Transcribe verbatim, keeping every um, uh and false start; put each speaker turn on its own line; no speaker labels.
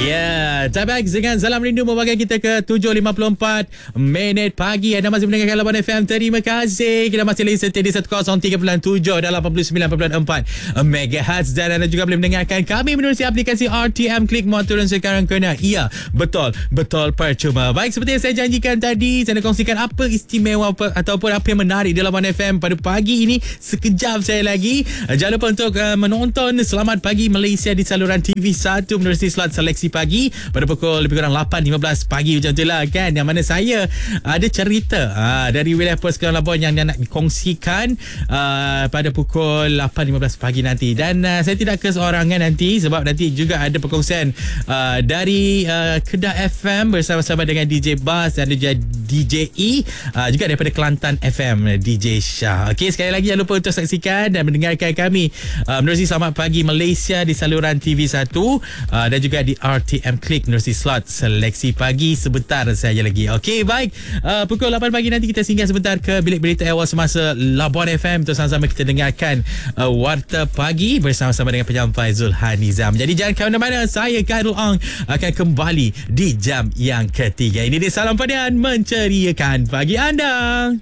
Ya, yeah, baik dengan salam rindu membagikan kita ke tujuh lima puluh empat minit pagi. Anda masih mendengarkan Labuan F M. Terima kasih. Kita masih lagi setia di seratus tiga puluh tujuh dan lapan puluh sembilan perpuluhan empat megahertz. Dan anda juga boleh mendengarkan kami menerusi aplikasi R T M Klik Muat Turun sekarang kena. Ya, betul, betul percuma. Baik, seperti yang saya janjikan tadi, saya nak kongsikan apa istimewa apa, ataupun apa yang menarik di Labuan F M pada pagi ini. Sekejap saya lagi. Jangan lupa untuk uh, menonton Selamat Pagi Malaysia di saluran T V satu menerusi slot seleksi pagi pada pukul lebih kurang lapan lima belas pagi macam tu lah kan, yang mana saya ada cerita aa, dari wilayah Persekitaran Labuan yang nak dikongsikan aa, pada pukul lapan lima belas pagi nanti. Dan aa, saya tidak keseorangan nanti sebab nanti juga ada perkongsian aa, dari aa, Kedah F M bersama-sama dengan D J Bas dan juga D J E, aa, juga daripada Kelantan F M D J Shah. Okey, sekali lagi jangan lupa untuk saksikan dan mendengarkan kami aa, menerusi Selamat Pagi Malaysia di saluran T V satu aa, dan juga di R T M Klik menerusi slot seleksi pagi sebentar saja lagi. Okey, baik. Uh, pukul lapan pagi nanti kita singgah sebentar ke bilik berita awal semasa Labuan F M untuk sama-sama kita dengarkan uh, Warta Pagi bersama-sama dengan penyampai Zulhan Nizam. Jadi jangan ke mana-mana. Saya Khairul Ong akan kembali di jam yang ketiga. Ini dia Salam Padian menceriakan pagi anda.